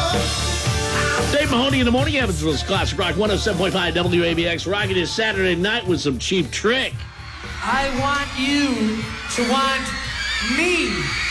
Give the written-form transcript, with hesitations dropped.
Dave Mahoney in the morning, Evansville's Classic Rock 107.5 WABX. Rocking his Saturday night with some Cheap Trick. I want you to want me.